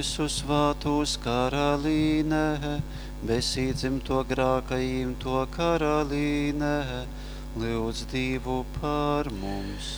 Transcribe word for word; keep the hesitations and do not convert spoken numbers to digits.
debesu svātūs karalīne, besīdzim to grākajim to karalīne, lūdz Dievu par mums.